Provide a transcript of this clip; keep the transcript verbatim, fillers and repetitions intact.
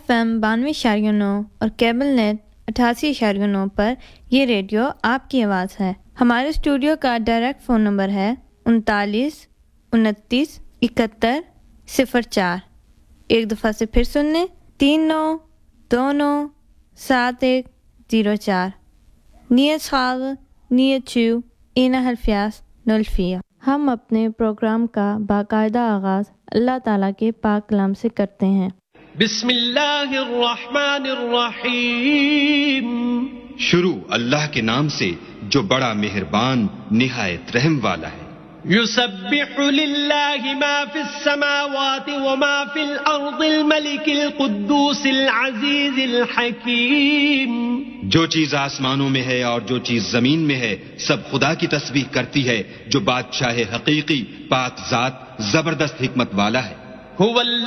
F M बानवे इशारिया नौ और cable net अठासी इशारिया नौ पर ये रेडियो आपकी आवाज़ है। हमारे स्टूडियो का डायरेक्ट फ़ोन नंबर है उनतालीस उनतीस इकहत्तर सिफर चार। एक दफ़ा से फिर सुन लें, तीन नौ दो नौ सात एक ज़ीरो चार। नियत खाल नियत चू इना हल्फियास नल्फिया। हम अपने प्रोग्राम का बाकायदा आगाज़ अल्लाह ताला के पाक कलाम से करते हैं। बिस्मिल्लाहिर्रहमानिर्रहीम। शुरू अल्लाह के नाम से जो बड़ा मेहरबान निहायत रहम वाला है। युसब्बिहु लिल्लाहि मा फिस समावाति व मा फिल अर्दिल मलिकिल कुद्दूसिल अजीजिल हकीम। जो चीज आसमानों में है और जो चीज जमीन में है सब खुदा की तस्बीह करती है जो बादशाह हकीकी पाक जात जबरदस्त हिकमत वाला है। हुवल